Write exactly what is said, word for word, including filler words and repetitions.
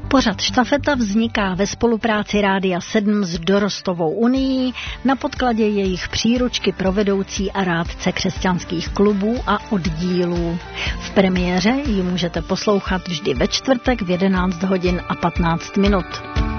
Pořad Štafeta vzniká ve spolupráci Rádia sedm s Dorostovou unií na podkladě jejich příručky pro vedoucí a rádce křesťanských klubů a oddílů. V premiéře ji můžete poslouchat vždy ve čtvrtek v jedenáct hodin a patnáct minut.